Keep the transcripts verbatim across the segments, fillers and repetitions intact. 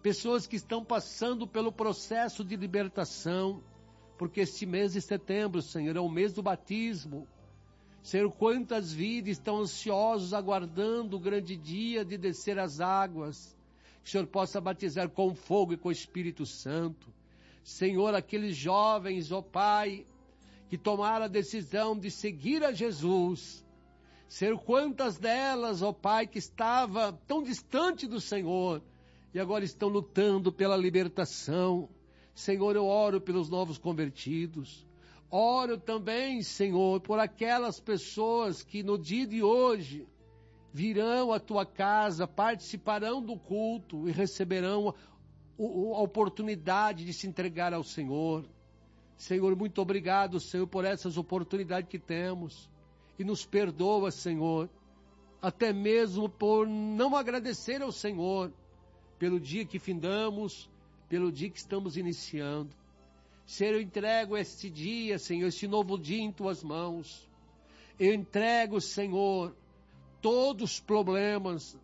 pessoas que estão passando pelo processo de libertação, porque este mês de setembro, Senhor, é o mês do batismo. Senhor, quantas vidas estão ansiosos, aguardando o grande dia de descer as águas. Que o Senhor possa batizar com fogo e com o Espírito Santo. Senhor, aqueles jovens, ó Pai, que tomaram a decisão de seguir a Jesus. Senhor, quantas delas, ó Pai, que estavam tão distante do Senhor e agora estão lutando pela libertação. Senhor, eu oro pelos novos convertidos. Oro também, Senhor, por aquelas pessoas que no dia de hoje virão à tua casa, participarão do culto e receberão a, a oportunidade de se entregar ao Senhor. Senhor, muito obrigado, Senhor, por essas oportunidades que temos. E nos perdoa, Senhor, até mesmo por não agradecer ao Senhor pelo dia que findamos, pelo dia que estamos iniciando. Senhor, eu entrego este dia, Senhor, este novo dia em tuas mãos. Eu entrego, Senhor, todos os problemas,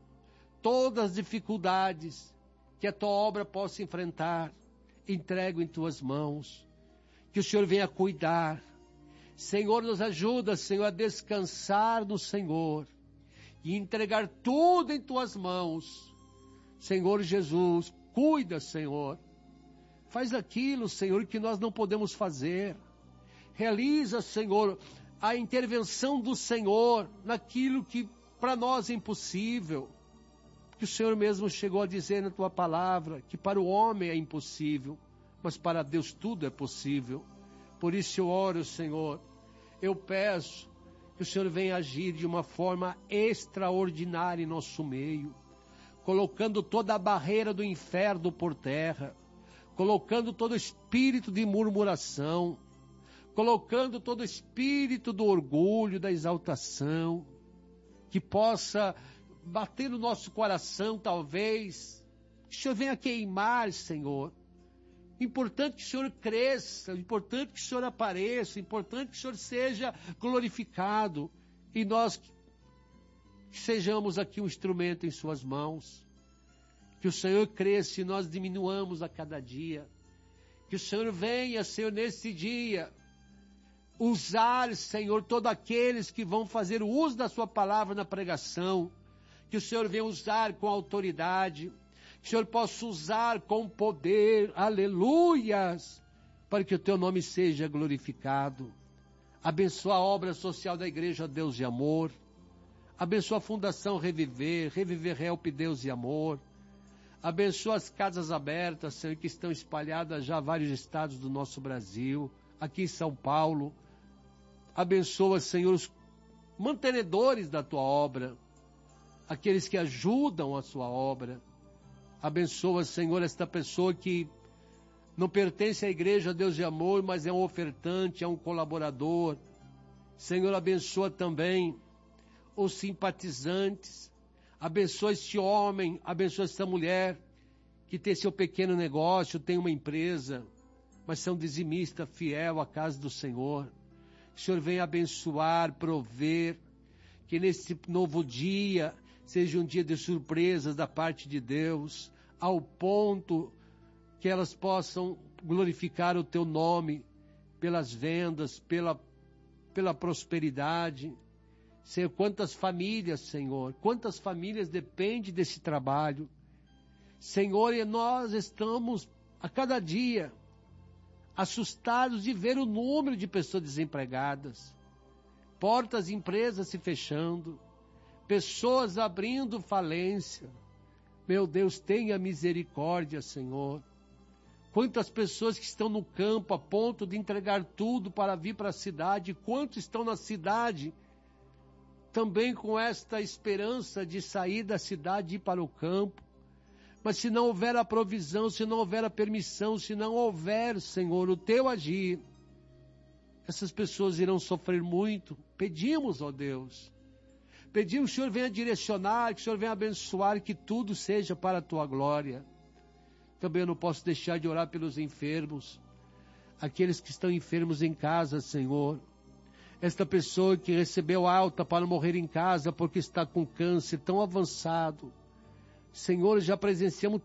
todas as dificuldades que a tua obra possa enfrentar. Entrego em tuas mãos. Que o Senhor venha cuidar. Senhor, nos ajuda, Senhor, a descansar no Senhor e entregar tudo em tuas mãos. Senhor Jesus, cuida, Senhor. Faz aquilo, Senhor, que nós não podemos fazer. Realiza, Senhor, a intervenção do Senhor naquilo que para nós é impossível. Que o Senhor mesmo chegou a dizer na tua palavra que para o homem é impossível, mas para Deus tudo é possível. Por isso eu oro, Senhor, eu peço que o Senhor venha agir de uma forma extraordinária em nosso meio, colocando toda a barreira do inferno por terra, colocando todo espírito de murmuração, colocando todo espírito do orgulho, da exaltação, que possa bater no nosso coração, talvez, que o Senhor venha queimar, Senhor. Importante que o Senhor cresça, importante que o Senhor apareça, importante que o Senhor seja glorificado, e nós que sejamos aqui um instrumento em suas mãos. Que o Senhor cresça e nós diminuamos a cada dia. Que o Senhor venha, Senhor, nesse dia, usar, Senhor, todos aqueles que vão fazer o uso da sua palavra na pregação. Que o Senhor venha usar com autoridade. Que o Senhor possa usar com poder. Aleluias! Para que o teu nome seja glorificado. Abençoa a obra social da Igreja Deus e Amor. Abençoa a Fundação Reviver, Reviver Help Deus e Amor. Abençoa as casas abertas, Senhor, que estão espalhadas já em vários estados do nosso Brasil, aqui em São Paulo. Abençoa, Senhor, os mantenedores da tua obra, aqueles que ajudam a sua obra. Abençoa, Senhor, esta pessoa que não pertence à Igreja Deus de Amor, mas é um ofertante, é um colaborador. Senhor, abençoa também os simpatizantes. Abençoa este homem, abençoa esta mulher que tem seu pequeno negócio, tem uma empresa, mas são dizimista fiel à casa do Senhor. O Senhor venha abençoar, prover, que nesse novo dia seja um dia de surpresas da parte de Deus, ao ponto que elas possam glorificar o teu nome pelas vendas, pela, pela prosperidade. Senhor, quantas famílias, Senhor, quantas famílias dependem desse trabalho. Senhor, e nós estamos a cada dia assustados de ver o número de pessoas desempregadas, portas de empresas se fechando, pessoas abrindo falência. Meu Deus, tenha misericórdia, Senhor. Quantas pessoas que estão no campo a ponto de entregar tudo para vir para a cidade, quantos estão na cidade também com esta esperança de sair da cidade e ir para o campo. Mas se não houver a provisão, se não houver a permissão, se não houver, Senhor, o teu agir, essas pessoas irão sofrer muito. Pedimos, ó Deus, pedimos que o Senhor venha direcionar, que o Senhor venha abençoar, que tudo seja para a tua glória. Também eu não posso deixar de orar pelos enfermos, aqueles que estão enfermos em casa, Senhor. Esta pessoa que recebeu alta para morrer em casa porque está com câncer tão avançado. Senhor, já presenciamos